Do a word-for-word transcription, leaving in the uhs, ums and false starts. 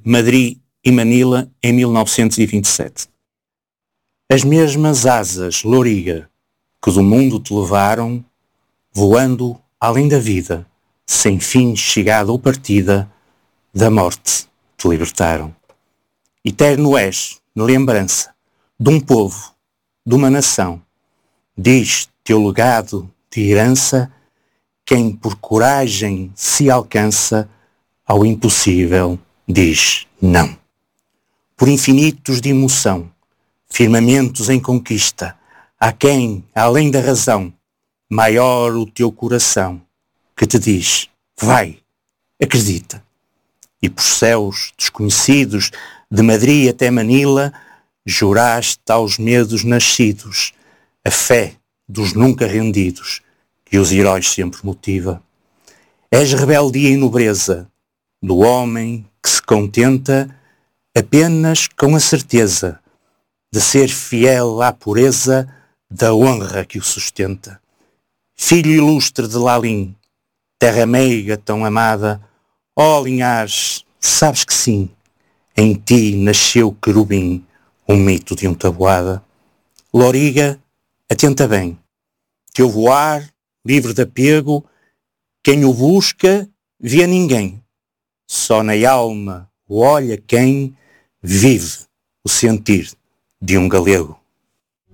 Madrid e Manila em mil novecentos e vinte e sete. As mesmas asas, Loriga, que do mundo te levaram, voando além da vida, sem fim chegada ou partida, da morte te libertaram. Eterno és, na lembrança, de um povo, de uma nação. Diz teu legado de herança, quem por coragem se alcança, ao impossível diz não. Por infinitos de emoção, firmamentos em conquista, há quem, além da razão, maior o teu coração, que te diz, vai, acredita. E por céus desconhecidos, de Madrid até Manila, juraste aos medos nascidos, a fé dos nunca rendidos, que os heróis sempre motiva. És rebeldia e nobreza do homem que se contenta apenas com a certeza de ser fiel à pureza da honra que o sustenta. Filho ilustre de Lalim, terra meiga tão amada, ó Linhares, sabes que sim, em ti nasceu querubim, um mito de um tabuada. Loriga, atenta bem, teu voar, livre de apego, quem o busca, vê ninguém. Só na alma o olha quem vive o sentir de um galego.